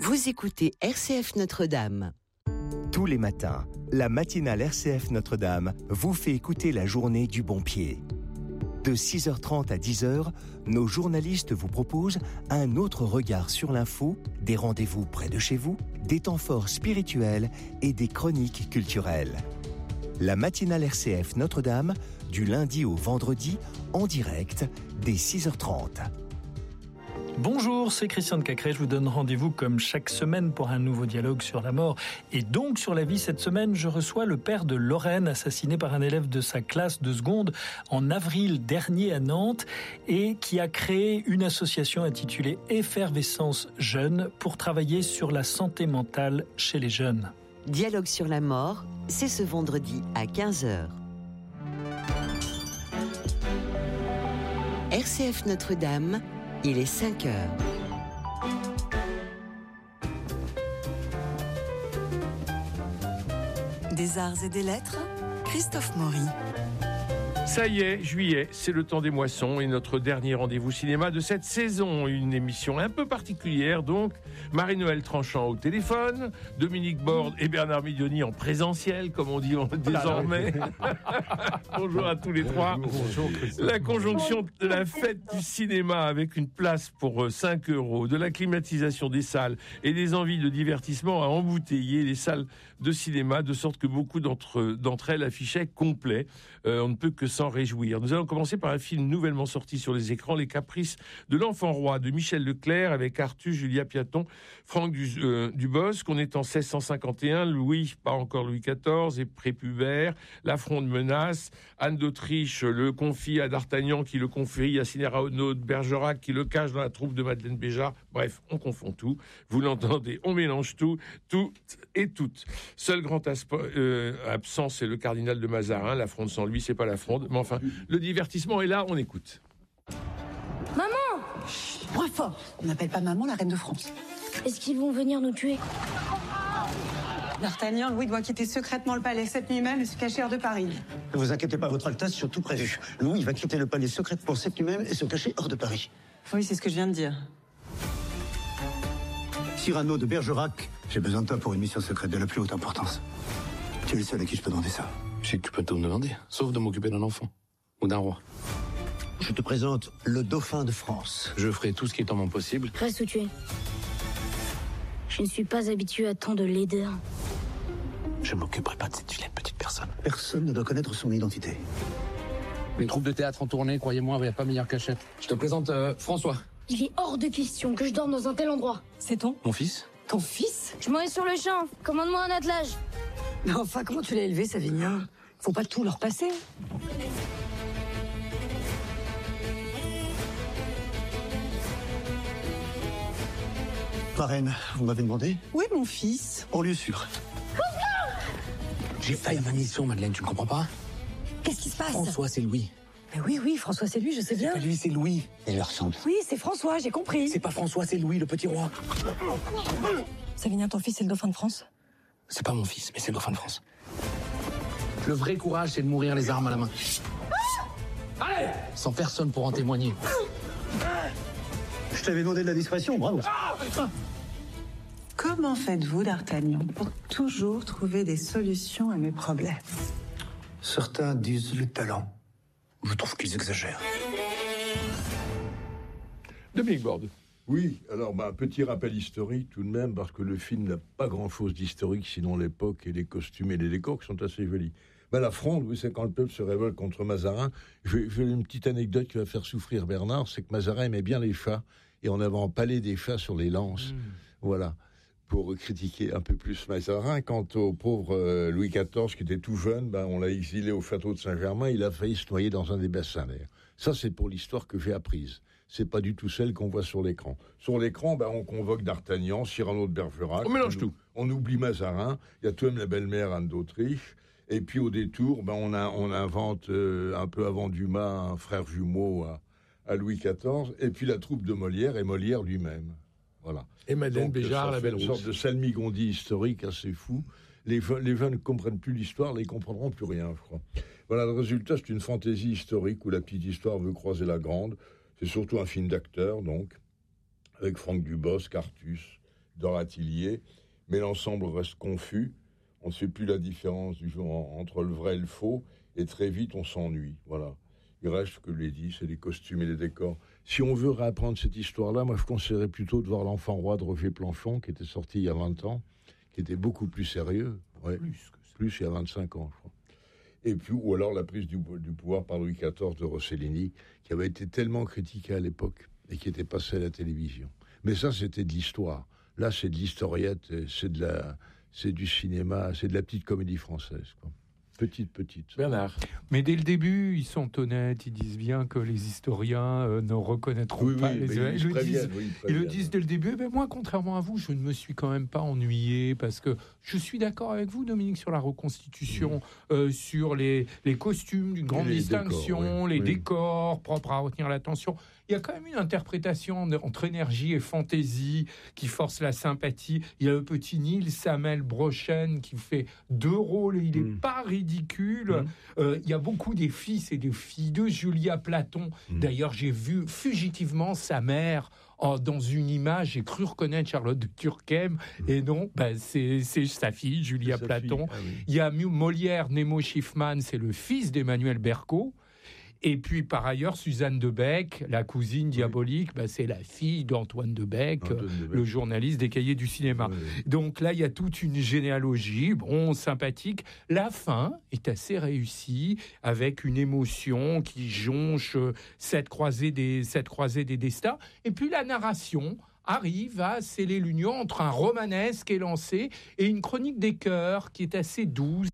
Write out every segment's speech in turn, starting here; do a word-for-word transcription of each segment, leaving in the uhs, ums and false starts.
Vous écoutez R C F Notre-Dame. Tous les matins, la matinale R C F Notre-Dame vous fait écouter la journée du bon pied. De six heures trente à dix heures, nos journalistes vous proposent un autre regard sur l'info, des rendez-vous près de chez vous, des temps forts spirituels et des chroniques culturelles. La matinale R C F Notre-Dame, du lundi au vendredi, en direct, dès six heures trente. Bonjour, c'est Christian de Cacré. Je vous donne rendez-vous comme chaque semaine pour un nouveau dialogue sur la mort et donc sur la vie. Cette semaine, je reçois le père de Lorraine, assassiné par un élève de sa classe de seconde en avril dernier à Nantes et qui a créé une association intitulée Effervescence Jeune pour travailler sur la santé mentale chez les jeunes. Dialogue sur la mort, c'est ce vendredi à quinze heures. R C F Notre-Dame, il est cinq heures. Des arts et des lettres, Christophe Maury. Ça y est, juillet, c'est le temps des moissons et notre dernier rendez-vous cinéma de cette saison. Une émission un peu particulière donc. Marie-Noël Tranchant au téléphone, Dominique Borde et Bernard Midioni en présentiel, comme on dit désormais. Bonjour à tous les trois. Bonjour, la conjonction de la fête du cinéma avec une place pour cinq euros, de la climatisation des salles et des envies de divertissement à embouteiller les salles de cinéma, de sorte que beaucoup d'entre, d'entre elles affichaient complet. Euh, on ne peut que s'en réjouir. Nous allons commencer par un film nouvellement sorti sur les écrans, Les Caprices de l'Enfant Roi, de Michel Leclerc, avec Artus, Julia Piaton, Franck du, euh, Dubosc. On est en seize cent cinquante et un, Louis, pas encore Louis quatorze, est prépubère, la fronde menace, Anne d'Autriche le confie à D'Artagnan, qui le confie à Cynaraud de Bergerac, qui le cache dans la troupe de Madeleine Béjart. Bref, on confond tout. Vous l'entendez, on mélange tout, tout et toutes. Seul grand aspo- euh, absent, c'est le cardinal de Mazarin. La fronde sans lui, c'est pas la fronde. Mais enfin, le divertissement est là, on écoute. Maman! Moins fort. On n'appelle pas maman la reine de France. Est-ce qu'ils vont venir nous tuer? D'Artagnan, Louis doit quitter secrètement le palais cette nuit même et se cacher hors de Paris. Ne vous inquiétez pas, votre Altesse, sur tout prévu. Louis va quitter le palais secrètement cette nuit même et se cacher hors de Paris. Oui, c'est ce que je viens de dire. Cyrano de Bergerac, j'ai besoin de toi pour une mission secrète de la plus haute importance. Tu es le seul à qui je peux demander ça. Je sais que tu peux tout me demander, sauf de m'occuper d'un enfant ou d'un roi. Je te présente le dauphin de France. Je ferai tout ce qui est en mon possible. Reste où tu es. Je ne suis pas habitué à tant de laideur. Je m'occuperai pas de cette vilaine petite personne. Personne ne doit connaître son identité. Les troupes de théâtre en tournée, croyez-moi, il n'y a pas meilleure cachette. Je te présente euh, François. Il est hors de question que je dorme dans un tel endroit. C'est ton Mon fils. Ton fils? Je m'en vais sur le champ. Commande-moi un attelage. Mais enfin, comment tu l'as élevé, Savinien? Faut pas tout leur passer. Marraine, vous m'avez demandé? Où est mon fils? En lieu sûr. J'ai failli à ma mission, Madeleine, tu ne comprends pas? Qu'est-ce qui se passe? François, c'est Louis. Mais oui, oui, François, c'est lui, je sais bien. Pas lui, c'est Louis. Il leur ressemble. Oui, c'est François, j'ai compris. C'est pas François, c'est Louis, le petit roi. Savinien, ton fils, c'est le dauphin de France? C'est pas mon fils, mais c'est le dauphin de France. Le vrai courage, c'est de mourir les armes à la main. Allez! Sans personne pour en témoigner. Je t'avais demandé de la discrétion, bravo. Comment faites-vous, D'Artagnan, pour toujours trouver des solutions à mes problèmes? Certains disent le talent. Je trouve qu'ils exagèrent. Dominique Borde. Oui, alors bah, petit rappel historique tout de même, parce que le film n'a pas grand-chose d'historique, sinon l'époque et les costumes et les décors qui sont assez jolis. Bah, la fronde, oui, c'est quand le peuple se révolte contre Mazarin. Je vais, je vais une petite anecdote qui va faire souffrir Bernard, c'est que Mazarin aimait bien les chats, et on avait empalé des chats sur les lances. Mmh. Voilà. Pour critiquer un peu plus Mazarin. Quant au pauvre euh, Louis quatorze, qui était tout jeune, ben, on l'a exilé au château de Saint-Germain, il a failli se noyer dans un des bassins d'air. Ça, c'est pour l'histoire que j'ai apprise. C'est pas du tout celle qu'on voit sur l'écran. Sur l'écran, ben, on convoque D'Artagnan, Cyrano de Bergerac. On mélange on, tout. On oublie Mazarin. Il y a tout de même la belle-mère Anne d'Autriche. Et puis, au détour, ben, on, a, on invente, euh, un peu avant Dumas, un frère jumeau à, à Louis quatorze. Et puis, la troupe de Molière et Molière lui-même. Voilà. Et Madeleine Donc, Béjart, la belle rousse. Une sorte de salmigondie historique assez fou. Les, les jeunes ne comprennent plus l'histoire, là, ils ne comprendront plus rien, je crois. Voilà, le résultat, c'est une fantaisie historique où la petite histoire veut croiser la grande. C'est surtout un film d'acteur, donc, avec Franck Dubosc, Artus, d'Horatillier, mais l'ensemble reste confus. On ne sait plus la différence du genre entre le vrai et le faux, et très vite on s'ennuie. Voilà. Il reste, que je l'ai dit, c'est les costumes et les décors. Si on veut réapprendre cette histoire-là, moi je conseillerais plutôt de voir L'Enfant Roi de Roger Planchon, qui était sorti il y a vingt ans, qui était beaucoup plus sérieux. Ouais. Plus, que ça. Plus il y a vingt-cinq ans, je crois. Et puis, ou alors la prise du, du pouvoir par Louis quatorze de Rossellini, qui avait été tellement critiqué à l'époque et qui était passé à la télévision. Mais ça, c'était de l'histoire. Là, c'est de l'historiette, c'est de la, c'est du cinéma, c'est de la petite comédie française, quoi. Petite, petite. Bernard. Mais dès le début, ils sont honnêtes, ils disent bien que les historiens euh, ne reconnaîtront oui, pas oui, les... Ils, ils, le disent, oui, ils, ils le disent dès le début. Mais moi, contrairement à vous, je ne me suis quand même pas ennuyé, parce que je suis d'accord avec vous, Dominique, sur la reconstitution, mmh. euh, sur les, les costumes d'une grande distinction, décors, oui. les oui. décors propres à retenir l'attention. Il y a quand même une interprétation entre énergie et fantaisie qui force la sympathie. Il y a le petit Nils Samuel Brochen qui fait deux rôles et il n'est mmh. pas ridicule. Mmh. Euh, il y a beaucoup des fils et des filles de Julia Platon. Mmh. D'ailleurs, j'ai vu fugitivement sa mère oh, dans une image. J'ai cru reconnaître Charlotte de Turckheim. Mmh. Et non, bah, c'est, c'est sa fille, Julia c'est Platon. Ah, oui. Il y a Molière, Nemo Schiffman, c'est le fils d'Emmanuel Berco. Et puis, par ailleurs, Suzanne Debec, la cousine diabolique, oui. bah, c'est la fille d'Antoine Debec, Antoine Debec, le journaliste des Cahiers du cinéma. Oui. Donc là, il y a toute une généalogie, bon, sympathique. La fin est assez réussie, avec une émotion qui jonche cette croisée des, cette croisée des destins. Et puis, la narration arrive à sceller l'union entre un romanesque élancé et une chronique des cœurs qui est assez douce,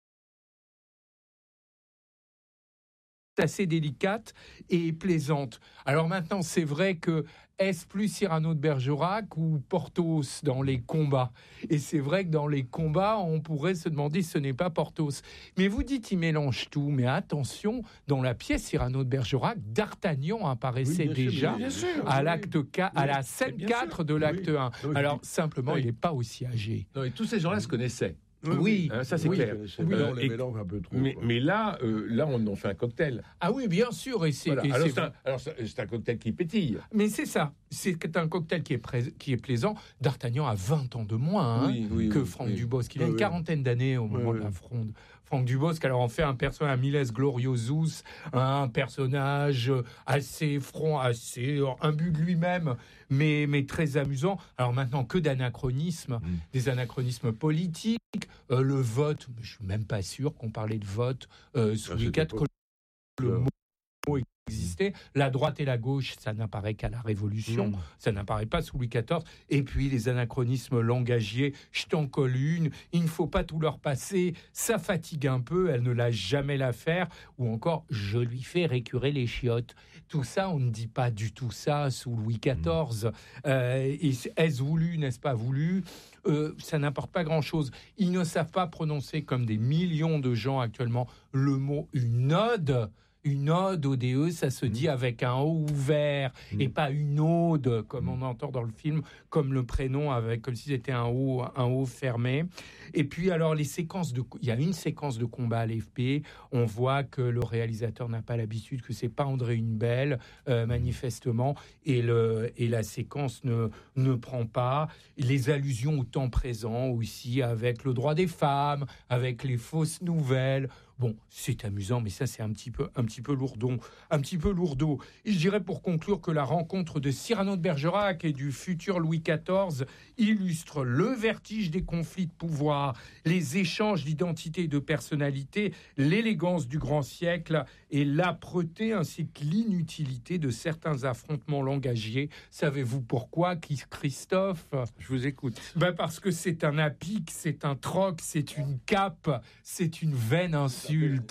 assez délicate et plaisante. Alors maintenant, c'est vrai que est-ce plus Cyrano de Bergerac ou Porthos dans les combats ? Et c'est vrai que dans les combats, on pourrait se demander si ce n'est pas Porthos. Mais vous dites, il mélange tout. Mais attention, dans la pièce Cyrano de Bergerac, D'Artagnan apparaissait oui, déjà sûr, sûr, à, l'acte oui. quatre, à la scène quatre sûr. De l'acte oui. un. Oui. Alors simplement, oui. il n'est pas aussi âgé. Non, et tous ces gens-là se connaissaient. Oui, oui, hein, ça c'est oui, clair. Oui, euh, on les mélange un peu trop. Mais, mais là, euh, là, on en fait un cocktail. Ah oui, bien sûr. Et c'est, voilà. et alors, c'est... C'est un, alors, c'est un cocktail qui pétille. Mais c'est ça. C'est un cocktail qui est, pré... qui est plaisant. D'Artagnan a vingt ans de moins hein, oui, oui, que oui, Franck oui. Dubosc. Il a oui, une quarantaine d'années au moment oui, de la fronde. Franck Dubosc, alors on fait un personnage, un Miles Gloriosus, un personnage assez franc, assez imbu de lui-même, mais, mais très amusant. Alors maintenant, que d'anachronismes, mmh. des anachronismes politiques, euh, le vote, je suis même pas sûr qu'on parlait de vote euh, sous Louis quatorze, que le mot existait. La droite et la gauche, ça n'apparaît qu'à la Révolution, mmh. ça n'apparaît pas sous Louis quatorze. Et puis les anachronismes langagiers, je t'en colle une, il ne faut pas tout leur passer, ça fatigue un peu, elle ne lâche jamais l'affaire, ou encore, je lui fais récurer les chiottes. Tout ça, on ne dit pas du tout ça sous Louis quatorze. Mmh. Euh, est-ce voulu, n'est-ce pas voulu ? Euh, ça n'importe pas grand-chose. Ils ne savent pas prononcer, comme des millions de gens actuellement, le mot « une ode ». Une ode au D E, ça se dit avec un O ouvert mmh. et pas une ode, comme on entend dans le film, comme le prénom, avec, comme si c'était un O, un O fermé. Et puis, alors, les séquences de... Il y a une séquence de combat à l'A F P. On voit que le réalisateur n'a pas l'habitude, que c'est pas André Hunebelle, euh, manifestement. Et, le, et la séquence ne, ne prend pas. Les allusions au temps présent aussi, avec le droit des femmes, avec les fausses nouvelles. Bon, c'est amusant, mais ça, c'est un petit peu, un petit peu lourdon, un petit peu lourdeau. Et je dirais pour conclure que la rencontre de Cyrano de Bergerac et du futur Louis quatorze illustre le vertige des conflits de pouvoir, les échanges d'identité et de personnalité, l'élégance du grand siècle et l'âpreté ainsi que l'inutilité de certains affrontements langagiers. Savez-vous pourquoi, Christophe ? Je vous écoute. Ben parce que c'est un apic, c'est un troc, c'est une cape, c'est une vaine insulte.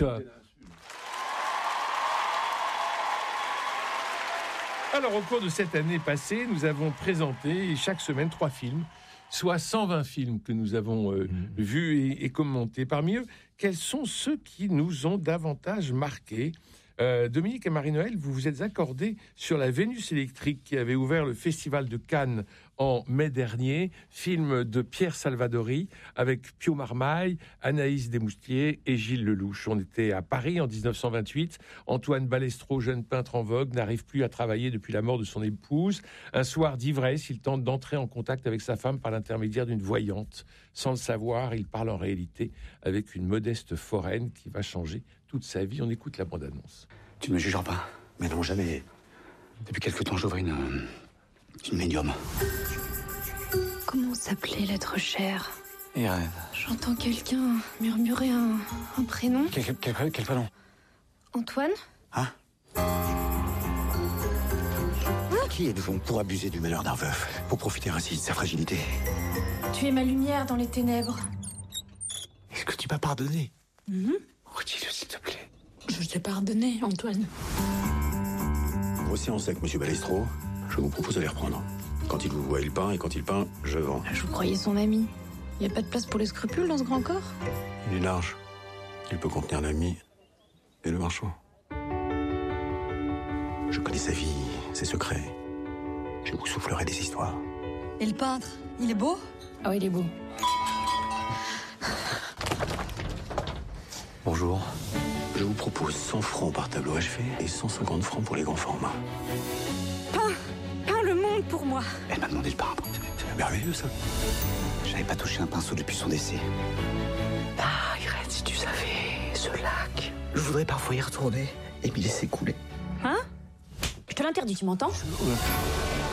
Alors, au cours de cette année passée, nous avons présenté chaque semaine trois films, soit cent vingt films que nous avons euh, mmh. vus et, et commentés. Parmi eux, quels sont ceux qui nous ont davantage marqués ? Euh, Dominique et Marie-Noël, vous vous êtes accordés sur La Vénus électrique qui avait ouvert le Festival de Cannes en mai dernier, film de Pierre Salvadori avec Pio Marmaille, Anaïs Desmoustiers et Gilles Lelouch. On était à Paris en dix-neuf cent vingt-huit. Antoine Balestro, jeune peintre en vogue, n'arrive plus à travailler depuis la mort de son épouse. Un soir d'ivresse, il tente d'entrer en contact avec sa femme par l'intermédiaire d'une voyante. Sans le savoir, il parle en réalité avec une modeste foraine qui va changer toute sa vie. On écoute la bande-annonce. Tu ne me jugeras pas, mais non, jamais. Depuis quelque temps, j'ouvre une... une médium. Comment s'appelait l'être cher? Et rêve. J'entends quelqu'un murmurer un, un prénom. Quel, quel, quel, quel prénom? Antoine? Hein? Qui êtes-vous pour abuser du malheur d'un veuf, pour profiter ainsi de sa fragilité? Tu es ma lumière dans les ténèbres. Est-ce que tu m'as pardonné? Mm-hmm. Redis-le, s'il te plaît. Je t'ai pardonné, Antoine. Vos séances avec Monsieur Balestro, je vous propose de les reprendre. Quand il vous voit, il peint, et quand il peint, je vends. Je vous croyais son ami. Il n'y a pas de place pour les scrupules dans ce grand corps? Il est large. Il peut contenir l'ami et le marchand. Je connais sa vie, ses secrets. Je vous soufflerai des histoires. Et le peintre, il est beau? Oh, il est beau. Bonjour. Je vous propose cent francs par tableau achevé et cent cinquante francs pour les grands formats. Peins, peins le monde pour moi. Elle m'a demandé de peindre. C'est merveilleux, ça. J'avais pas touché un pinceau depuis son décès. Ah, Irène, si tu savais, ce lac. Je voudrais parfois y retourner et m'y laisser couler. Hein? Je te l'interdis, tu m'entends?